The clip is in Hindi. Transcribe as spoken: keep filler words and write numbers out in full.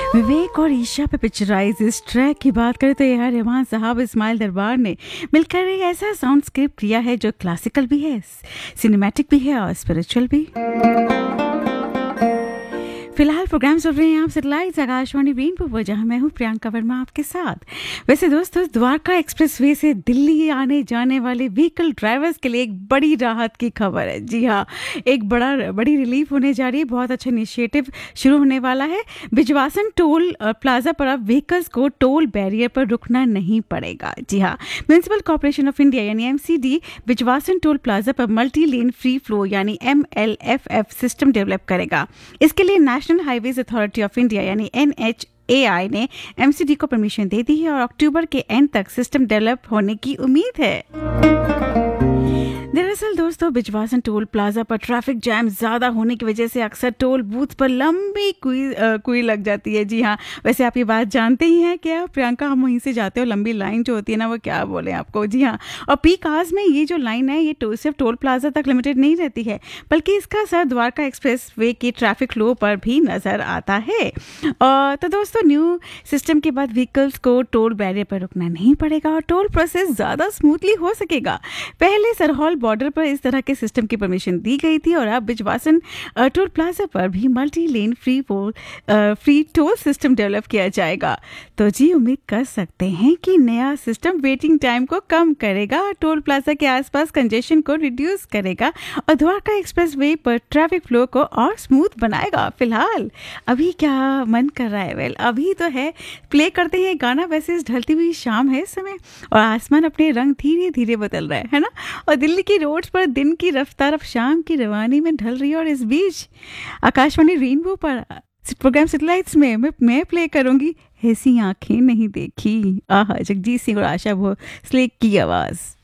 विवेक और ईशा पे पिक्चराइज इस ट्रैक की बात करें तो ए आर रहमान साहब इस्माइल दरबार ने मिलकर एक ऐसा साउंड स्क्रिप्ट किया है जो क्लासिकल भी है, सिनेमैटिक भी है और स्पिरिचुअल भी। फिलहाल प्रोग्राम सुन रहे हैं आप सेटेलाइट आकाशवाणी रेनबो पर, जहां मैं हूं प्रियंका वर्मा आपके साथ। वैसे दोस्तों, द्वारका एक्सप्रेसवे से दिल्ली आने जाने वाले व्हीकल ड्राइवर्स के लिए एक बड़ी राहत की खबर है। जी हाँ, एक बड़ा बड़ी रिलीफ होने जा रही है। बहुत अच्छा इनिशिएटिव शुरू होने वाला है। बिजवासन टोल प्लाजा पर अब व्हीकल्स को टोल बैरियर पर रुकना नहीं पड़ेगा। जी हाँ, म्युनिसिपल कॉर्पोरेशन ऑफ इंडिया यानी M C D Bijwasan toll plaza पर मल्टी लेन फ्री फ्लो यानी M L F F system develop करेगा। इसके लिए national highways authority of India यानी एन एच ए आई ने एम सी डी को परमिशन दे दी है और अक्टूबर के एंड तक सिस्टम डेवलप होने की उम्मीद है। दरअसल दोस्तों, बिजवासन टोल प्लाजा पर ट्रैफिक जैम ज़्यादा होने की वजह से अक्सर टोल बूथ पर लंबी कुई कुई लग जाती है। जी हाँ, वैसे आप ये बात जानते ही हैं क्या प्रियंका, हम वहीं से जाते हो, लंबी लाइन जो होती है ना, वो क्या बोले आपको। जी हाँ, और पीक आवर्स में ये जो लाइन है ये तो सिर्फ टोल प्लाजा तक लिमिटेड नहीं रहती है, बल्कि इसका असर द्वारका एक्सप्रेस वे की ट्रैफिक फ्लो पर भी नज़र आता है। और तो दोस्तों, न्यू सिस्टम के बाद व्हीकल्स को टोल बैरियर पर रुकना नहीं पड़ेगा और टोल प्रोसेस ज़्यादा स्मूथली हो सकेगा। पहले सरहौल बॉर्डर पर इस तरह के सिस्टम की परमिशन दी गई थी और अब बिजवासन टोल प्लाजा पर भी multi lane free free toll system develop किया जाएगा। तो जी, उम्मीद कर सकते हैं कि नया सिस्टम वेटिंग टाइम को कम करेगा, टोल प्लाजा के आसपास कंजेशन को रिड्यूस करेगा और द्वारका एक्सप्रेस वे पर ट्रैफिक फ्लो को और स्मूथ बनाएगा। फिलहाल अभी क्या मन कर रहा है? वेल, अभी तो है, प्ले करते हैं गाना। वैसे इस ढलती हुई शाम है इस समय और आसमान अपने रंग धीरे धीरे बदल रहा है है ना, और दिल्ली की रोड्स पर दिन की रफ्तार अब शाम की रवानी में ढल रही है। और इस बीच आकाशवाणी रेनबो पर प्रोग्राम सेटेलाइट्स में मैं, मैं प्ले करूंगी ऐसी आंखें नहीं देखी, आहा, जगजीत सिंह और आशा भोसले की आवाज़।